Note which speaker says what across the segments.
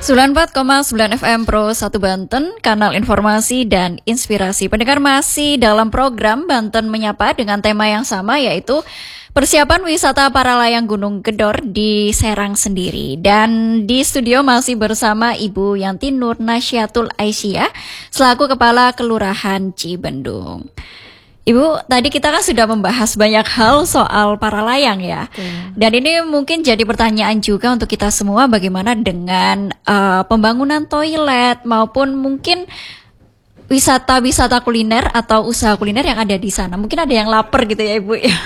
Speaker 1: 94,9 FM Pro 1 Banten, kanal informasi dan inspirasi. Pendengar masih dalam program Banten Menyapa dengan tema yang sama, yaitu persiapan wisata para layang Gunung Gedor di Serang sendiri. Dan di studio masih bersama Ibu Yanti Nur Nasyatul Aisyah selaku Kepala Kelurahan Cibendung. Ibu, tadi kita kan sudah membahas banyak hal soal para layang ya. Dan ini mungkin jadi pertanyaan juga untuk kita semua, bagaimana dengan pembangunan toilet maupun mungkin wisata-wisata kuliner atau usaha kuliner yang ada di sana. Mungkin ada yang lapar gitu ya Ibu ya.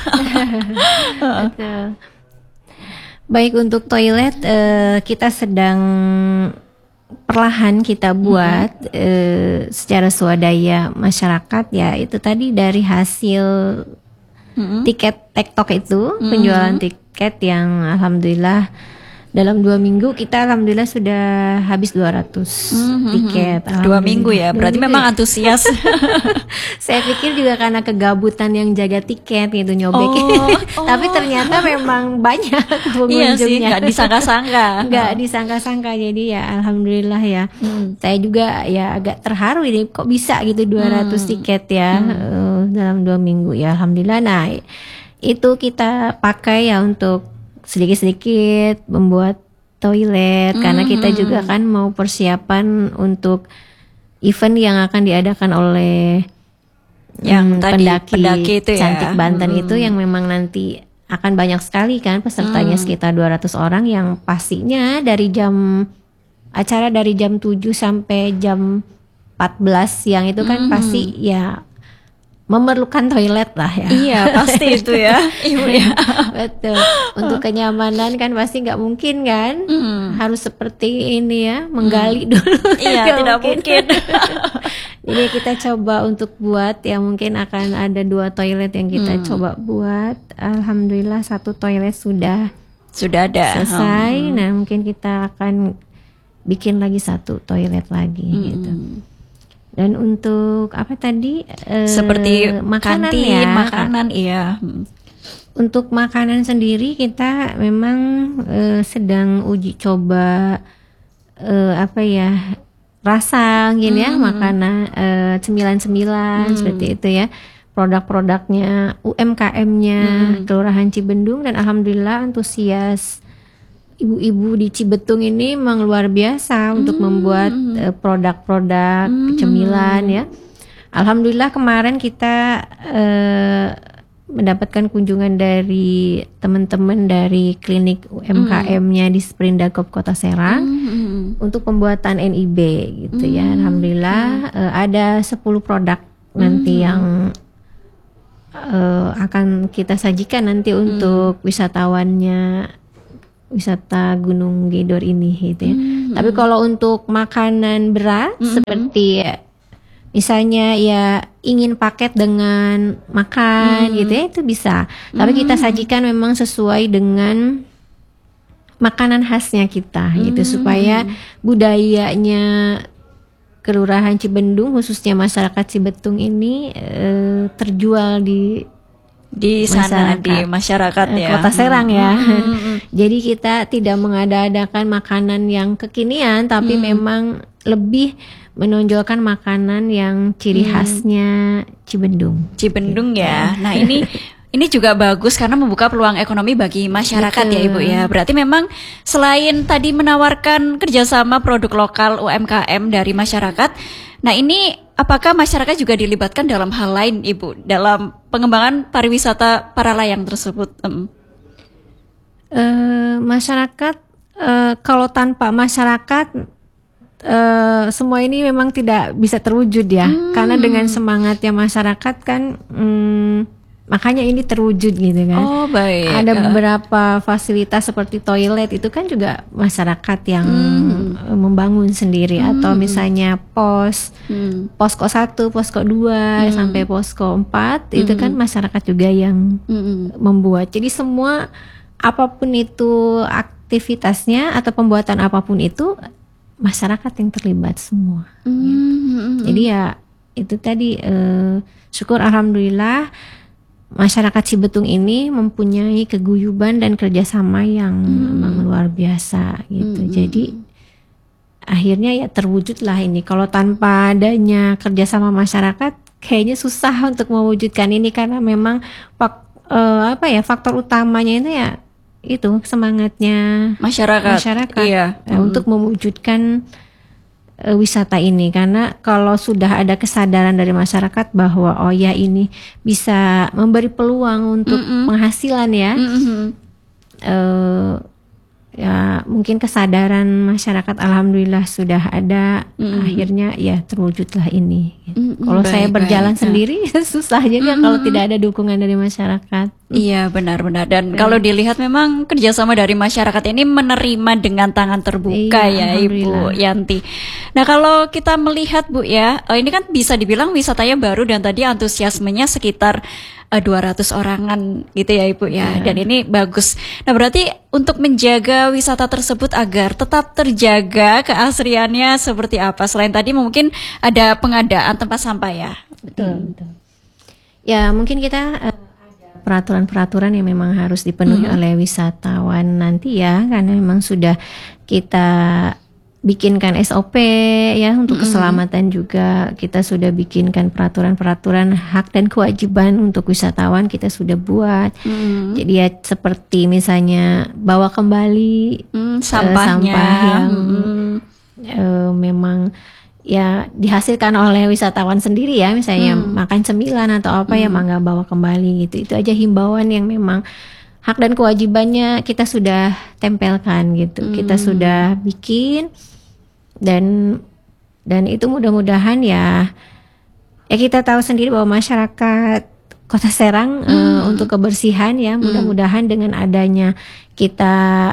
Speaker 2: Betul. Baik, untuk toilet kita sedang perlahan kita buat secara swadaya masyarakat ya. Itu tadi dari hasil tiket TikTok itu, penjualan tiket yang alhamdulillah dalam 2 minggu kita alhamdulillah sudah habis 200 tiket.
Speaker 1: 2 minggu ya, berarti memang antusias.
Speaker 2: Saya pikir juga karena kegabutan yang jaga tiket gitu, nyobek. Tapi ternyata memang banyak pengunjungnya.
Speaker 1: Iya sih, nggak disangka-sangka.
Speaker 2: Nggak disangka-sangka, jadi ya alhamdulillah ya. Saya juga ya agak terharu ini kok bisa gitu 200 tiket ya dalam 2 minggu ya alhamdulillah. Nah itu kita pakai ya untuk sedikit-sedikit membuat toilet karena kita juga kan mau persiapan untuk event yang akan diadakan oleh
Speaker 1: yang pendaki itu
Speaker 2: Cantik
Speaker 1: ya.
Speaker 2: Banten itu yang memang nanti akan banyak sekali kan pesertanya, sekitar 200 orang yang pastinya dari acara dari jam 7 sampai jam 14 siang itu kan pasti ya memerlukan toilet lah ya.
Speaker 1: Iya pasti itu ya Ibu ya.
Speaker 2: Betul. Untuk kenyamanan kan pasti nggak mungkin kan, harus seperti ini ya, menggali dulu.
Speaker 1: Iya tidak mungkin.
Speaker 2: Jadi kita coba untuk buat ya, mungkin akan ada 2 toilet yang kita coba buat. Alhamdulillah 1 toilet sudah
Speaker 1: ada
Speaker 2: selesai. Nah mungkin kita akan bikin lagi 1 toilet lagi gitu. Dan untuk apa tadi?
Speaker 1: Seperti
Speaker 2: makanan
Speaker 1: kantin,
Speaker 2: ya.
Speaker 1: Makanan iya.
Speaker 2: Untuk makanan sendiri kita memang sedang uji coba rasa gini ya, makanan cemilan-cemilan seperti itu ya. Produk-produknya UMKM-nya Kelurahan Cibendung, dan alhamdulillah antusias ibu-ibu di Cibetung ini memang luar biasa untuk membuat produk-produk cemilan ya. Alhamdulillah kemarin kita mendapatkan kunjungan dari teman-teman dari klinik UMKM-nya di Sprindakop Kota Serang untuk pembuatan NIB gitu ya. Alhamdulillah ada 10 produk nanti yang akan kita sajikan nanti untuk wisatawannya wisata Gunung Gedor ini gitu ya. Tapi kalau untuk makanan berat seperti misalnya ya ingin paket dengan makan gitu ya, itu bisa. Tapi kita sajikan memang sesuai dengan makanan khasnya kita gitu, supaya budayanya Kelurahan Cibendung khususnya masyarakat Cibetung ini terjual di
Speaker 1: sana di masyarakat ya.
Speaker 2: Kota Serang ya. Jadi kita tidak mengada-adakan makanan yang kekinian, tapi memang lebih menonjolkan makanan yang ciri khasnya Cibendung.
Speaker 1: Cibendung ya. Nah ini juga bagus karena membuka peluang ekonomi bagi masyarakat ya Ibu ya. Berarti memang selain tadi menawarkan kerjasama produk lokal UMKM dari masyarakat, nah ini apakah masyarakat juga dilibatkan dalam hal lain Ibu dalam pengembangan pariwisata para layang tersebut?
Speaker 2: Masyarakat kalau tanpa masyarakat semua ini memang tidak bisa terwujud ya. Karena dengan semangatnya masyarakat kan makanya ini terwujud gitu kan.
Speaker 1: Oh baik.
Speaker 2: Ada beberapa fasilitas seperti toilet itu kan juga masyarakat yang membangun sendiri, atau misalnya posko 1, posko 2 sampai posko 4 itu kan masyarakat juga yang membuat. Jadi semua apapun itu aktivitasnya atau pembuatan apapun itu masyarakat yang terlibat semua. Jadi ya itu tadi syukur alhamdulillah masyarakat Cibetung ini mempunyai keguyuban dan kerjasama yang memang luar biasa gitu. Jadi akhirnya ya terwujudlah ini. Kalau tanpa adanya kerjasama masyarakat, kayaknya susah untuk mewujudkan ini karena memang faktor utamanya itu ya itu semangatnya
Speaker 1: masyarakat. Iya.
Speaker 2: Untuk mewujudkan wisata ini. Karena kalau sudah ada kesadaran dari masyarakat bahwa oh ya ini bisa memberi peluang untuk penghasilan ya. Ya mungkin kesadaran masyarakat alhamdulillah sudah ada, akhirnya ya terwujudlah ini. Kalau saya berjalan sendiri susah juga kalau tidak ada dukungan dari masyarakat.
Speaker 1: Iya benar-benar, dan kalau dilihat memang kerjasama dari masyarakat ini menerima dengan tangan terbuka ya Ibu Yanti. Nah kalau kita melihat Bu ya, ini kan bisa dibilang wisatanya baru dan tadi antusiasmenya sekitar 200 orangan gitu ya Ibu ya, dan ini bagus. Nah berarti untuk menjaga wisata tersebut agar tetap terjaga keasriannya seperti apa? Selain tadi mungkin ada pengadaan tempat sampah ya.
Speaker 2: Betul. Ya mungkin kita ada peraturan-peraturan yang memang harus dipenuhi oleh wisatawan nanti ya, karena memang sudah kita bikinkan SOP ya untuk keselamatan juga. Kita sudah bikinkan peraturan-peraturan hak dan kewajiban untuk wisatawan, kita sudah buat. Jadi ya seperti misalnya bawa kembali sampah yang memang ya dihasilkan oleh wisatawan sendiri ya, misalnya makan cemilan atau apa ya mangga bawa kembali gitu. Itu aja himbauan yang memang hak dan kewajibannya kita sudah tempelkan gitu. Kita sudah bikin dan itu mudah-mudahan ya kita tahu sendiri bahwa masyarakat Kota Serang untuk kebersihan ya, mudah-mudahan dengan adanya kita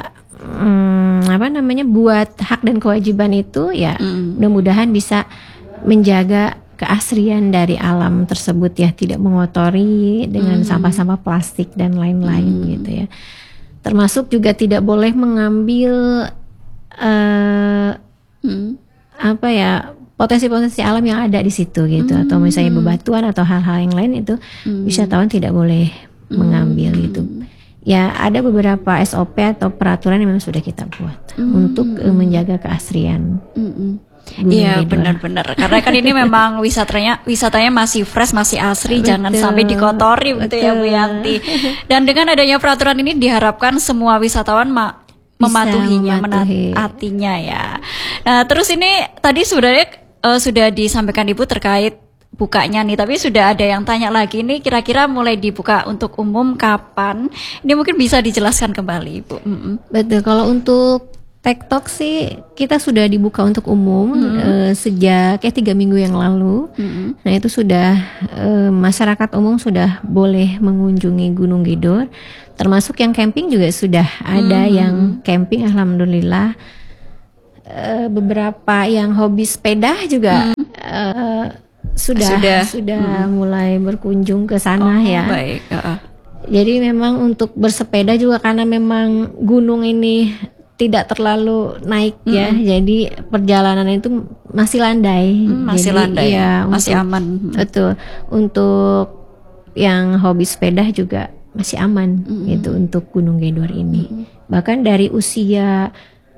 Speaker 2: buat hak dan kewajiban itu ya, mudah-mudahan bisa menjaga keasrian dari alam tersebut ya, tidak mengotori dengan sampah-sampah plastik dan lain-lain gitu ya. Termasuk juga tidak boleh mengambil potensi-potensi alam yang ada di situ gitu, atau misalnya bebatuan atau hal-hal yang lain itu wisatawan tidak boleh mengambil gitu. Ya ada beberapa SOP atau peraturan yang memang sudah kita buat untuk menjaga keasrian.
Speaker 1: Iya benar-benar, karena kan ini memang wisatanya masih fresh, masih asri. Betul. Jangan sampai dikotori begitu ya Bu Yanti. Dan dengan adanya peraturan ini diharapkan semua wisatawan mematuhinya, menaatinya ya. Nah terus ini tadi sebenarnya sudah disampaikan Ibu terkait bukanya nih, tapi sudah ada yang tanya lagi nih, kira-kira mulai dibuka untuk umum kapan? Ini mungkin bisa dijelaskan kembali Ibu.
Speaker 2: Betul, kalau untuk TikTok sih kita sudah dibuka untuk umum sejak 3 minggu yang lalu. Nah itu sudah masyarakat umum sudah boleh mengunjungi Gunung Gedor, termasuk yang camping juga sudah ada yang camping alhamdulillah. Beberapa yang hobi sepeda juga sudah mulai berkunjung ke sana ya.
Speaker 1: Baik.
Speaker 2: Jadi memang untuk bersepeda juga karena memang gunung ini tidak terlalu naik ya, jadi perjalanan itu masih landai.
Speaker 1: Masih
Speaker 2: jadi,
Speaker 1: landai,
Speaker 2: ya,
Speaker 1: masih aman.
Speaker 2: Betul. Untuk yang hobi sepeda juga masih aman gitu untuk Gunung Gedor ini. Bahkan dari usia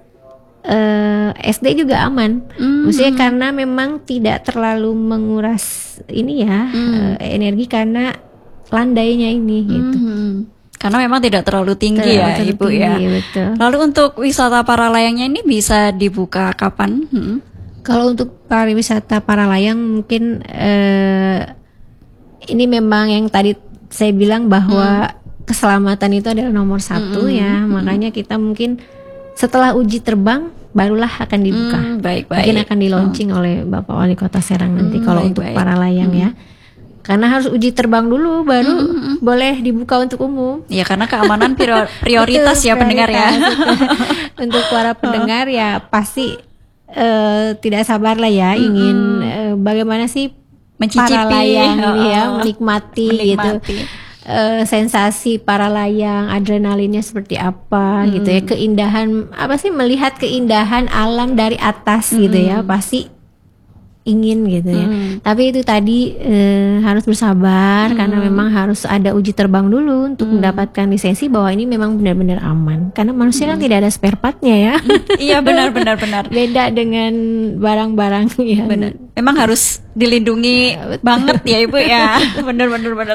Speaker 2: SD juga aman. Maksudnya karena memang tidak terlalu menguras ini ya energi karena landainya ini gitu.
Speaker 1: Karena memang tidak terlalu tinggi ya Ibu ya.
Speaker 2: Betul.
Speaker 1: Lalu untuk wisata para layangnya ini bisa dibuka kapan?
Speaker 2: Kalau untuk pariwisata para layang mungkin ini memang yang tadi saya bilang bahwa keselamatan itu adalah nomor satu ya. Makanya kita mungkin setelah uji terbang barulah akan dibuka.
Speaker 1: Baik.
Speaker 2: Mungkin akan di launching oleh Bapak Wali Kota Serang nanti kalau untuk para layang ya. Karena harus uji terbang dulu baru boleh dibuka untuk umum.
Speaker 1: Ya karena keamanan prioritas ya pendengar ya.
Speaker 2: Untuk para pendengar ya pasti tidak sabar lah ya ingin bagaimana sih
Speaker 1: mencicipi
Speaker 2: para layang ya menikmati gitu. Sensasi para layang, adrenalinnya seperti apa gitu ya, keindahan apa sih, melihat keindahan alam dari atas gitu ya, pasti ingin gitu ya. Tapi itu tadi harus bersabar karena memang harus ada uji terbang dulu untuk mendapatkan lisensi bahwa ini memang benar-benar aman. Karena manusia kan tidak ada spare partnya ya.
Speaker 1: Iya benar.
Speaker 2: Beda dengan barang-barang yang
Speaker 1: Benar. Memang harus dilindungi banget ya Ibu ya. Benar.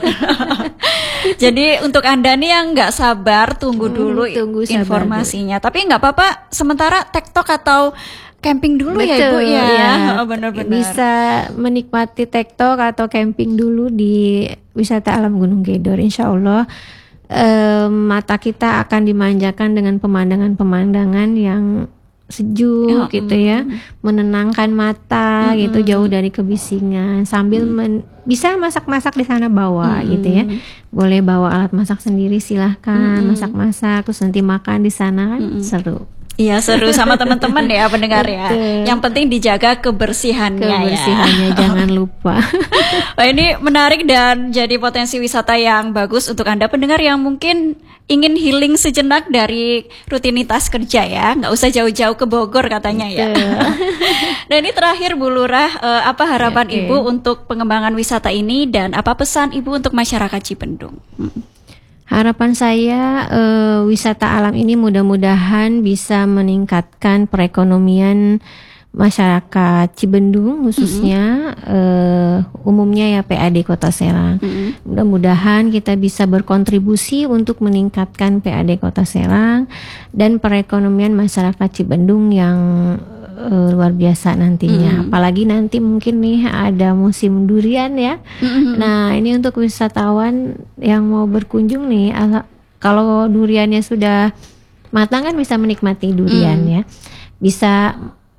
Speaker 1: Jadi untuk Anda nih yang nggak sabar, tunggu dulu
Speaker 2: sabar
Speaker 1: informasinya. Tapi nggak apa-apa. Sementara TikTok atau camping dulu ya Ibu ya. Benar-benar.
Speaker 2: Bisa menikmati TikTok atau camping dulu di wisata alam Gunung Gedor. Insya Allah mata kita akan dimanjakan dengan pemandangan-pemandangan yang sejuk gitu ya, menenangkan mata gitu, jauh dari kebisingan, sambil bisa masak-masak di sana bawa gitu ya, boleh bawa alat masak sendiri silahkan masak-masak terus nanti makan di sana kan seru.
Speaker 1: Iya seru sama teman-teman ya pendengar ya. Yang penting dijaga kebersihannya
Speaker 2: jangan lupa.
Speaker 1: Wah ini menarik dan jadi potensi wisata yang bagus untuk Anda pendengar yang mungkin ingin healing sejenak dari rutinitas kerja ya. Nggak usah jauh-jauh ke Bogor katanya ya. Dan ini terakhir Bu Lurah, apa harapan Ibu untuk pengembangan wisata ini dan apa pesan Ibu untuk masyarakat Cibendung?
Speaker 2: Harapan saya wisata alam ini mudah-mudahan bisa meningkatkan perekonomian masyarakat Cibendung khususnya umumnya ya PAD Kota Serang. Mudah-mudahan kita bisa berkontribusi untuk meningkatkan PAD Kota Serang dan perekonomian masyarakat Cibendung yang luar biasa nantinya. Apalagi nanti mungkin nih ada musim durian ya. Nah ini untuk wisatawan yang mau berkunjung nih, kalau duriannya sudah matang kan bisa menikmati durian ya. Bisa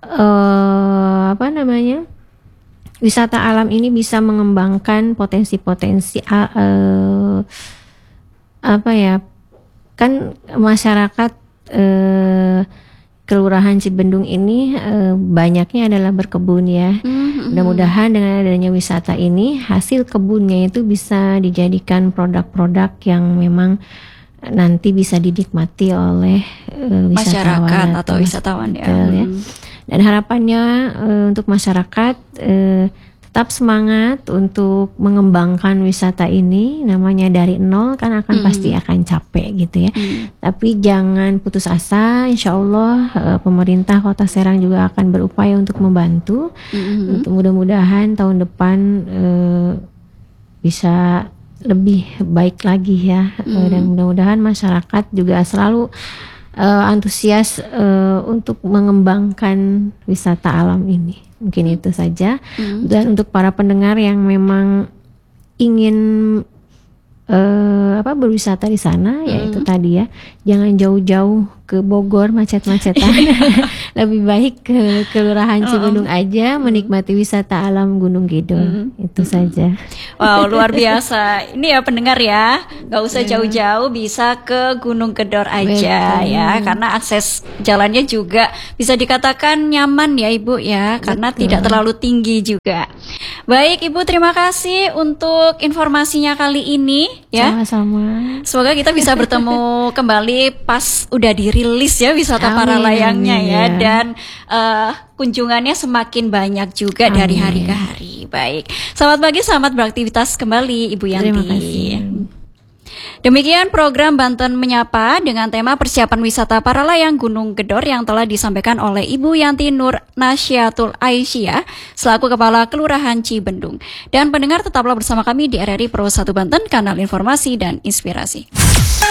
Speaker 2: wisata alam ini bisa mengembangkan potensi-potensi kan masyarakat Kelurahan Cibendung ini banyaknya adalah berkebun ya. Mudah-mudahan dengan adanya wisata ini hasil kebunnya itu bisa dijadikan produk-produk yang memang nanti bisa dinikmati oleh
Speaker 1: masyarakat atau wisatawan ya.
Speaker 2: Dan harapannya untuk masyarakat tetap semangat untuk mengembangkan wisata ini, namanya dari nol kan pasti akan capek gitu ya. Tapi jangan putus asa, insya Allah pemerintah Kota Serang juga akan berupaya untuk membantu. Untuk mudah-mudahan tahun depan bisa lebih baik lagi ya. Dan mudah-mudahan masyarakat juga selalu antusias untuk mengembangkan wisata alam ini. Mungkin itu saja. Dan untuk para pendengar yang memang ingin berwisata di sana, ya itu tadi ya, jangan jauh-jauh ke Bogor macet-macetan. Lebih baik ke Kelurahan Cibendung aja menikmati wisata alam Gunung Gedor. Itu saja.
Speaker 1: Wow, luar biasa. Ini ya pendengar ya, nggak usah jauh-jauh, bisa ke Gunung Gedor aja ya, karena akses jalannya juga bisa dikatakan nyaman ya Ibu ya, karena tidak terlalu tinggi juga. Baik Ibu, terima kasih untuk informasinya kali ini ya.
Speaker 2: Sama-sama.
Speaker 1: Semoga kita bisa bertemu kembali pas udah dirilis ya wisata para layangnya ya. Dan kunjungannya semakin banyak juga dari hari ke hari. Baik, selamat pagi, selamat beraktivitas kembali Ibu Yanti.
Speaker 2: Terima kasih.
Speaker 1: Demikian program Banten Menyapa dengan tema persiapan wisata para layang Gunung Gedor yang telah disampaikan oleh Ibu Yanti Nur Nasyatul Aisyah selaku Kepala Kelurahan Cibendung. Dan pendengar tetaplah bersama kami di RRI Pro 1 Banten, kanal informasi dan inspirasi.